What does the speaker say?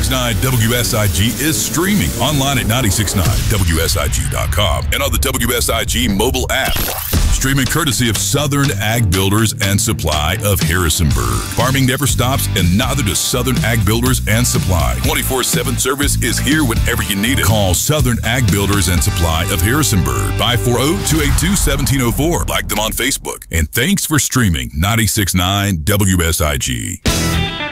96.9 WSIG is streaming online at 96.9WSIG.com and on the WSIG mobile app. Streaming courtesy of Southern Ag Builders and Supply of Harrisonburg. Farming never stops, and neither does Southern Ag Builders and Supply. 24/7 service is here whenever you need it. Call Southern Ag Builders and Supply of Harrisonburg, 540-282-1704. Like them on Facebook. And thanks for streaming 96.9 WSIG.